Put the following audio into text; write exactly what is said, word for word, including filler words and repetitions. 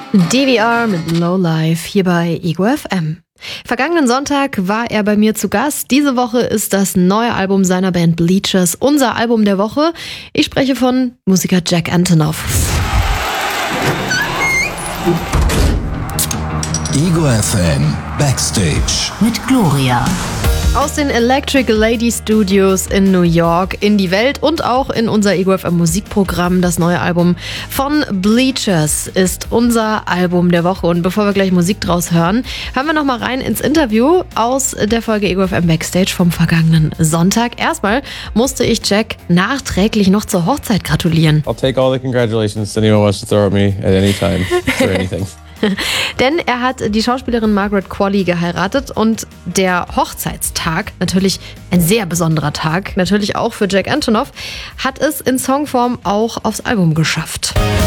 D V R mit Low Life hier bei Ego F M. Vergangenen Sonntag war er bei mir zu Gast. Diese Woche ist das neue Album seiner Band Bleachers unser Album der Woche. Ich spreche von Musiker Jack Antonoff. Ego F M Backstage mit Gloria. Aus den Electric Lady Studios in New York in die Welt und auch in unser Ego F M Musikprogramm. Das neue Album von Bleachers ist unser Album der Woche. Und bevor wir gleich Musik draus hören, hören wir noch mal rein ins Interview aus der Folge Ego F M Backstage vom vergangenen Sonntag. Erstmal musste ich Jack nachträglich noch zur Hochzeit gratulieren. I'll take all the congratulations anyone wants to throw at me at any time for anything. Denn er hat die Schauspielerin Margaret Qualley geheiratet und der Hochzeitstag, natürlich ein sehr besonderer Tag, natürlich auch für Jack Antonoff, hat es in Songform auch aufs Album geschafft.